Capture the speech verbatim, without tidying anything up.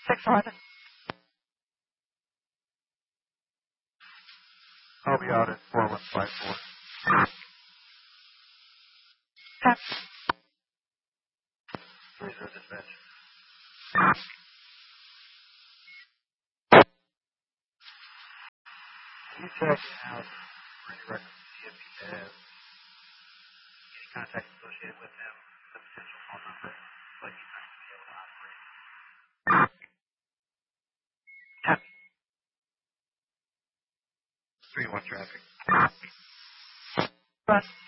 six eleven. I'll be out at four one five four. Ten. three zero dispatch. You checking out for any records to see if you have any contact associated with them, the potential phone number, but you might be able to operate. Ten. three one traffic. Run.